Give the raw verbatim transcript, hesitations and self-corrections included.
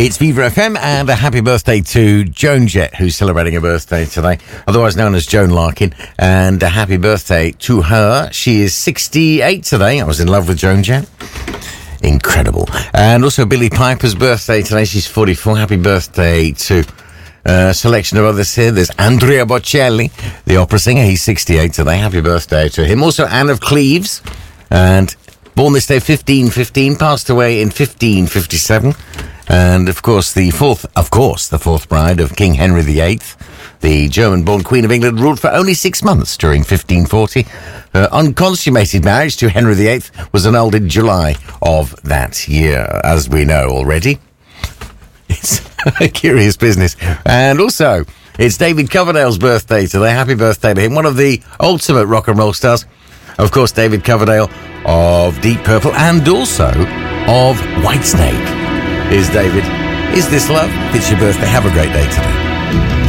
It's Viva F M, and a happy birthday to Joan Jett, who's celebrating a birthday today, otherwise known as Joan Larkin, and a happy birthday to her. She is sixty-eight today. I was in love with Joan Jett. Incredible. And also Billie Piper's birthday today. She's forty-four. Happy birthday to a selection of others here. There's Andrea Bocelli, the opera singer. He's sixty-eight today. Happy birthday to him. Also Anne of Cleves, and born this day fifteen fifteen, passed away in fifteen fifty-seven. And, of course, the fourth, of course, the fourth bride of King Henry the Eighth, the German-born Queen of England, ruled for only six months during fifteen forty. Her unconsummated marriage to Henry the Eighth was annulled in July of that year, as we know already. It's a curious business. And also, it's David Coverdale's birthday today. Happy birthday to him, one of the ultimate rock and roll stars. Of course, David Coverdale of Deep Purple and also of Whitesnake. Is David. Is this love? It's your birthday. Have a great day today.